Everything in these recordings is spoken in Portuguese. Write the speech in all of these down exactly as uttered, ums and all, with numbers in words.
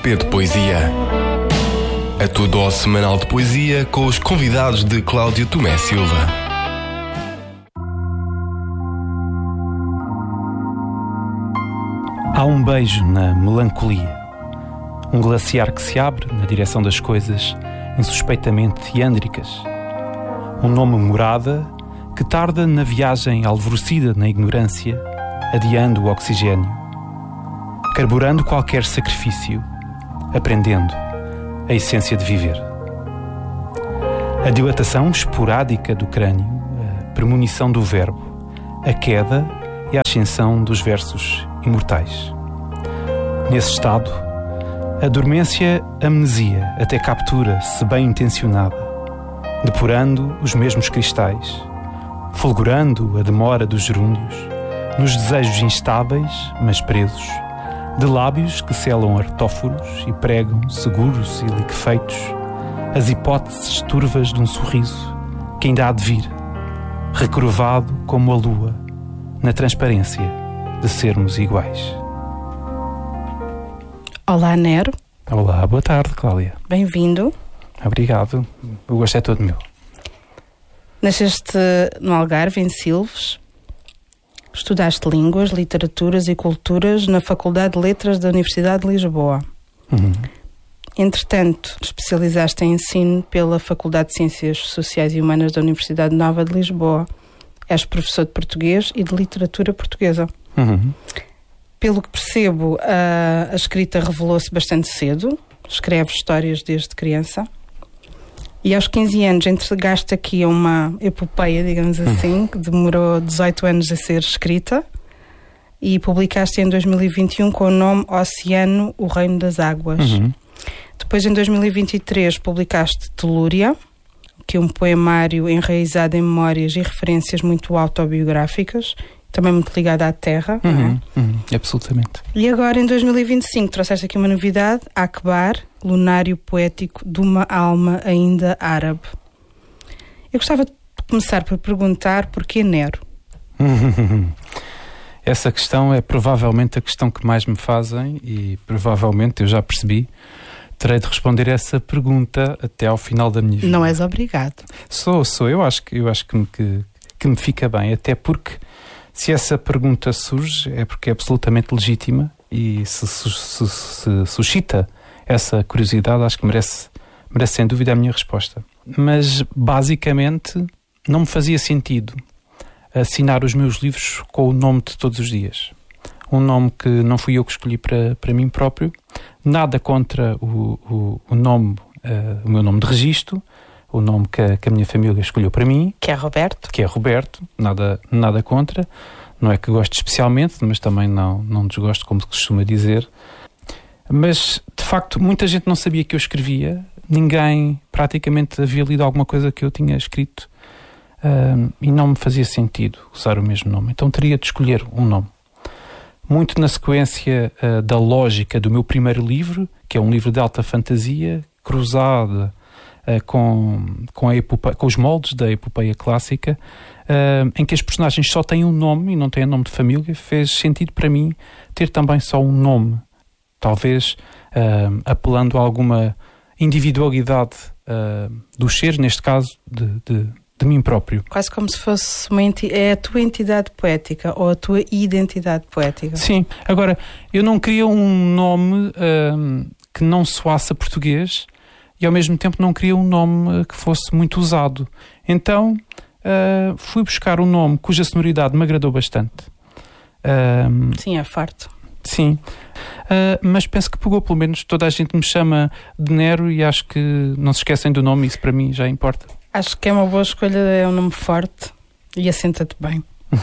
P de Poesia. A tua dose semanal de poesia com os convidados de Cláudio Tomé Silva. Há um beijo na melancolia, um glaciar que se abre na direção das coisas insuspeitamente iândricas, um nome morada que tarda na viagem alvorocida na ignorância, adiando o oxigênio, carburando qualquer sacrifício, aprendendo a essência de viver. A dilatação esporádica do crânio, a premonição do verbo, a queda e a ascensão dos versos imortais. Nesse estado, a dormência amnesia até captura, se bem intencionada, depurando os mesmos cristais, fulgurando a demora dos gerúndios, nos desejos instáveis, mas presos, de lábios que selam artóforos e pregam, seguros e liquefeitos, as hipóteses turvas de um sorriso que ainda há de vir, recurvado como a lua, na transparência de sermos iguais. Olá, Nero. Olá, boa tarde, Cláudia. Bem-vindo. Obrigado, o gosto é todo meu. Nasceste no Algarve, em Silves. Estudaste línguas, literaturas e culturas na Faculdade de Letras da Universidade de Lisboa. Uhum. Entretanto, especializaste em ensino pela Faculdade de Ciências Sociais e Humanas da Universidade Nova de Lisboa. És professor de português e de literatura portuguesa. Uhum. Pelo que percebo, a, a escrita revelou-se bastante cedo. Escreves histórias desde criança. E aos quinze anos entregaste aqui a uma epopeia, digamos assim, que demorou dezoito anos a ser escrita, e publicaste em dois mil e vinte e um com o nome Oceano, o Reino das Águas. Uhum. Depois, em dois mil e vinte e três, publicaste Telúria, que é um poemário enraizado em memórias e referências muito autobiográficas, também muito ligado à terra. Uhum. Não é? Uhum. Absolutamente. E agora, em dois mil e vinte e cinco, trouxeste aqui uma novidade, Akbar, Lunário Poético de uma Alma Ainda Árabe. Eu gostava de começar por perguntar porquê Nero? Essa questão é provavelmente a questão que mais me fazem e provavelmente, eu já percebi, terei de responder essa pergunta até ao final da minha vida. Não és obrigado. Sou, sou. Eu acho que, eu acho que, me, que, que me fica bem, até porque se essa pergunta surge é porque é absolutamente legítima e se, se, se, se suscita essa curiosidade, acho que merece, merece sem dúvida a minha resposta. Mas basicamente não me fazia sentido assinar os meus livros com o nome de todos os dias. Um nome que não fui eu que escolhi para, para mim próprio. Nada contra o, o, o nome, uh, o meu nome de registro, o nome que a, que a minha família escolheu para mim. Que é Roberto. Que é Roberto, nada, nada contra. Não é que gosto especialmente, mas também não, não desgosto, como se costuma dizer. Mas, de facto, muita gente não sabia que eu escrevia. Ninguém praticamente havia lido alguma coisa que eu tinha escrito. Uh, e não me fazia sentido usar o mesmo nome. Então teria de escolher um nome. Muito na sequência uh, da lógica do meu primeiro livro, que é um livro de alta fantasia, cruzada uh, com, com, a epopeia, com os moldes da epopeia clássica, uh, em que as personagens só têm um nome e não têm nome de família. Fez sentido para mim ter também só um nome. Talvez uh, apelando a alguma individualidade uh, dos seres, neste caso de, de, de mim próprio. Quase como se fosse uma enti- é a tua entidade poética ou a tua identidade poética. Sim. Agora, eu não queria um nome uh, que não soasse a português e ao mesmo tempo não queria um nome uh, que fosse muito usado. Então uh, fui buscar um nome cuja sonoridade me agradou bastante. Uh, Sim, é farto. Sim, uh, mas penso que pegou, pelo menos toda a gente me chama de Nero e acho que não se esquecem do nome, isso para mim já importa. Acho que é uma boa escolha, é um nome forte e assenta-te bem.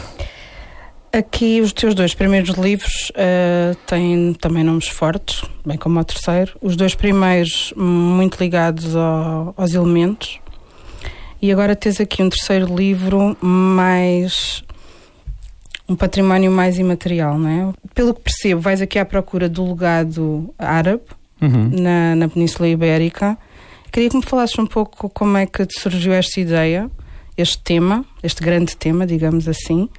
Aqui os teus dois primeiros livros uh, têm também nomes fortes, bem como o terceiro. Os dois primeiros muito ligados ao, aos elementos. E agora tens aqui um terceiro livro mais... um património mais imaterial, não é? Pelo que percebo, vais aqui à procura do legado árabe uhum. na, na Península Ibérica. Queria que me falasses um pouco como é que te surgiu esta ideia, este tema, este grande tema, digamos assim,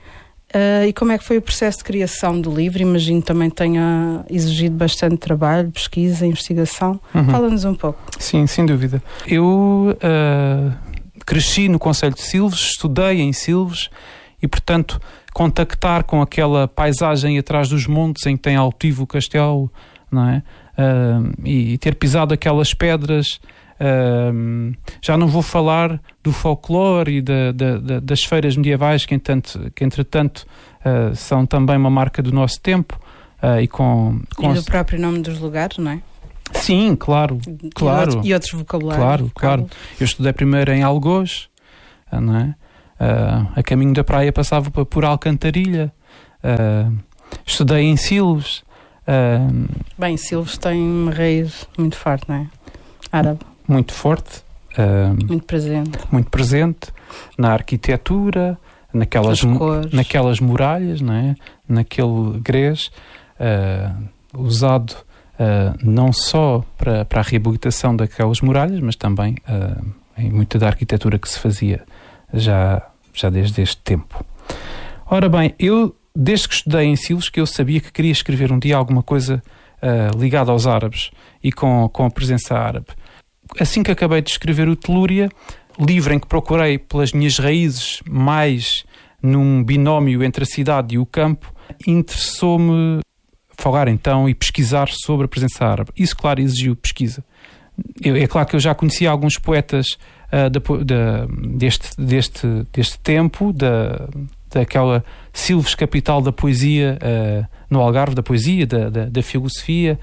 Uh, e como é que foi o processo de criação do livro? Imagino também tenha exigido bastante trabalho, pesquisa, investigação. Uhum. Fala-nos um pouco. Sim, sem dúvida. Eu uh, cresci no concelho de Silves, estudei em Silves e, portanto, contactar com aquela paisagem atrás dos montes em que tem altivo o castelo, não é? Uh, e, e ter pisado aquelas pedras. Uh, já não vou falar do folclore e da, da, da, das feiras medievais que, entanto, que entretanto uh, são também uma marca do nosso tempo uh, e, com, com e do próprio nome dos lugares, não é? Sim, claro, e claro. Outro, e outros vocabulários. Claro, vocabulários. claro. Eu estudei primeiro em Algoz, uh, não é? Uh, a caminho da praia passava por Alcantarilha. Uh, estudei em Silves. Uh, Bem, Silves tem uma raiz muito forte, não é? Árabe. Muito forte. Uh, muito presente. Muito presente na arquitetura, naquelas, naquelas muralhas, não é? Naquele grés uh, usado uh, não só para, para a reabilitação daquelas muralhas, mas também uh, em muita da arquitetura que se fazia já, já desde este tempo. Ora bem, eu desde que estudei em Silves que eu sabia que queria escrever um dia alguma coisa uh, ligada aos árabes e com, com a presença árabe. Assim que acabei de escrever o Telúria, livro em que procurei pelas minhas raízes mais num binómio entre a cidade e o campo, interessou-me falar então e pesquisar sobre a presença árabe. Isso, claro, exigiu pesquisa. Eu, é claro que eu já conhecia alguns poetas uh, da, da, deste, deste, deste tempo, da, daquela Silves, capital da poesia, uh, no Algarve, da poesia, da, da, da filosofia.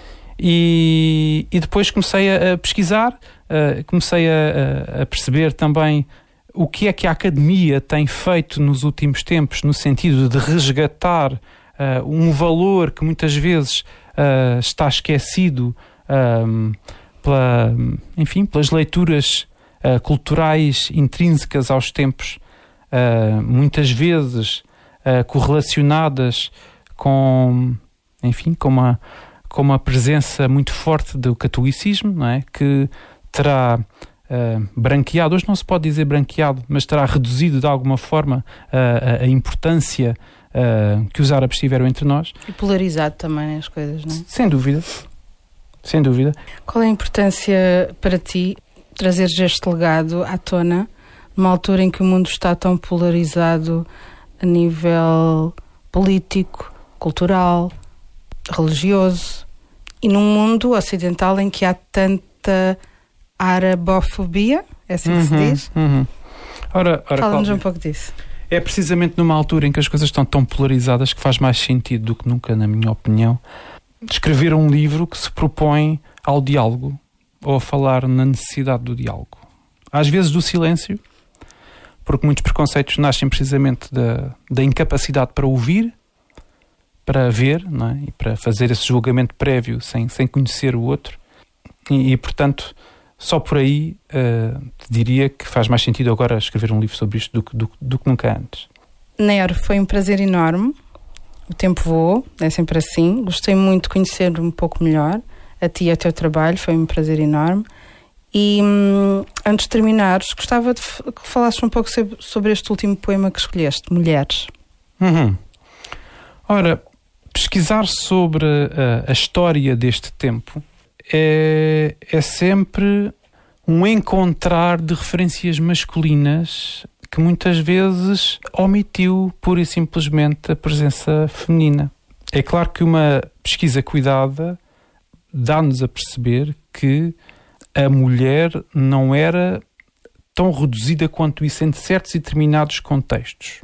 E, e depois comecei a, a pesquisar, uh, comecei a, a perceber também o que é que a academia tem feito nos últimos tempos no sentido de resgatar uh, um valor que muitas vezes uh, está esquecido um, pela, enfim, pelas leituras uh, culturais intrínsecas aos tempos, uh, muitas vezes uh, correlacionadas com, enfim, com uma com uma presença muito forte do catolicismo, não é? Que terá uh, branqueado, hoje não se pode dizer branqueado, mas terá reduzido de alguma forma uh, a, a importância uh, que os árabes tiveram entre nós. E polarizado também as coisas, não é? Sem dúvida, sem dúvida. Qual é a importância para ti trazeres este legado à tona numa altura em que o mundo está tão polarizado a nível político, cultural, religioso, e num mundo ocidental em que há tanta arabofobia, é assim que uhum, se diz? Uhum. Ora, ora, fala-nos um pouco disso. É precisamente numa altura em que as coisas estão tão polarizadas que faz mais sentido do que nunca, na minha opinião, escrever um livro que se propõe ao diálogo, ou a falar na necessidade do diálogo. Às vezes do silêncio, porque muitos preconceitos nascem precisamente da, da incapacidade para ouvir, para ver, não é? E para fazer esse julgamento prévio sem, sem conhecer o outro. E, e portanto, só por aí uh, diria que faz mais sentido agora escrever um livro sobre isto do que, do, do que nunca antes. Nero, foi um prazer enorme. O tempo voou, é sempre assim. Gostei muito de conhecer um pouco melhor a ti e ao teu trabalho, foi um prazer enorme. E hum, antes de terminares, gostava de f- que falasses um pouco sobre, sobre este último poema que escolheste, Mulheres. Uhum. Ora, pesquisar sobre a, a história deste tempo é, é sempre um encontrar de referências masculinas que muitas vezes omitiu pura e simplesmente a presença feminina. É claro que uma pesquisa cuidada dá-nos a perceber que a mulher não era tão reduzida quanto isso em certos e determinados contextos.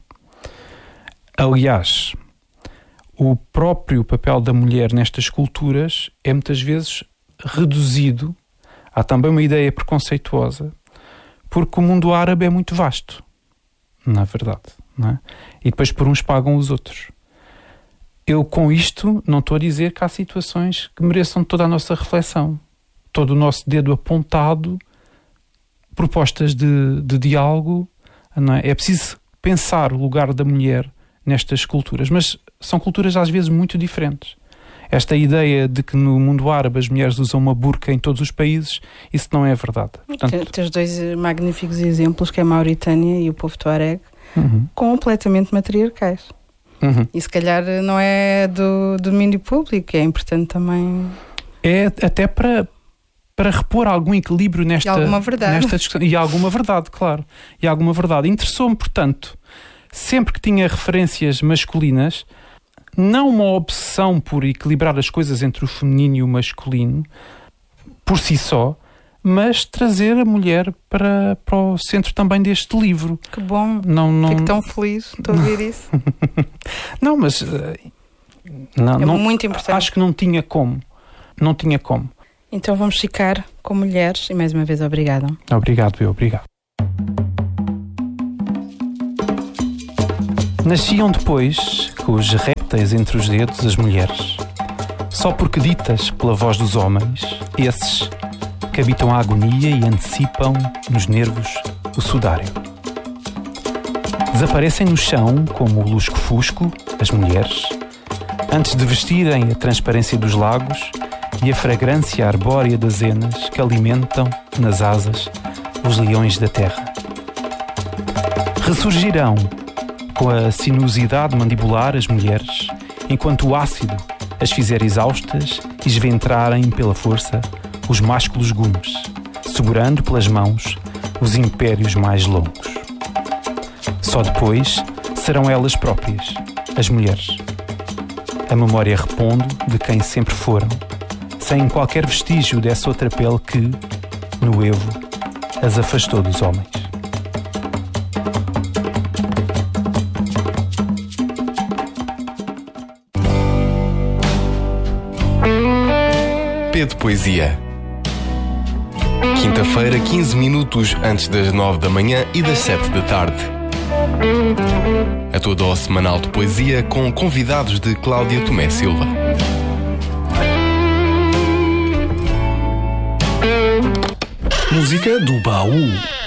Aliás, o próprio papel da mulher nestas culturas é muitas vezes reduzido. Há também uma ideia preconceituosa, porque o mundo árabe é muito vasto, na verdade, não é? E depois por uns pagam os outros. Eu com isto não estou a dizer que há situações que mereçam toda a nossa reflexão, todo o nosso dedo apontado, propostas de, de diálogo, não é? É preciso pensar o lugar da mulher nestas culturas, mas são culturas às vezes muito diferentes. Esta ideia de que no mundo árabe as mulheres usam uma burca em todos os países, isso não é verdade. Portanto, tens dois magníficos exemplos, que é a Mauritânia e o povo tuareg, uhum. completamente matriarcais. Uhum. E se calhar não é do, do domínio público, é importante também. É até para, para repor algum equilíbrio nesta, e alguma verdade. nesta discussão. E alguma verdade, claro. E alguma verdade. Interessou-me, portanto, sempre que tinha referências masculinas, não uma obsessão por equilibrar as coisas entre o feminino e o masculino, por si só, mas trazer a mulher para, para o centro também deste livro. Que bom. Não, não... Fico tão feliz de ouvir isso. Não, mas... Não, é não, muito importante. Acho que não tinha como. Não tinha como. Então vamos ficar com mulheres e mais uma vez obrigada. Obrigado, eu, obrigado. Nasciam depois, com os répteis entre os dedos, as mulheres. Só porque ditas pela voz dos homens, esses que habitam a agonia e antecipam nos nervos o sudário. Desaparecem no chão como o lusco-fusco, as mulheres, antes de vestirem a transparência dos lagos e a fragrância arbórea das enas que alimentam, nas asas, os leões da terra. Ressurgirão com a sinuosidade mandibular as mulheres, enquanto o ácido as fizer exaustas e esventrarem pela força os másculos gumes, segurando pelas mãos os impérios mais longos. Só depois serão elas próprias, as mulheres, a memória repondo de quem sempre foram, sem qualquer vestígio dessa outra pele que, no evo, as afastou dos homens. P de Poesia. Quinta-feira, quinze minutos antes das nove da manhã e das sete da tarde. A tua dose semanal de poesia com convidados de Cláudia Tomé Silva. Música do baú.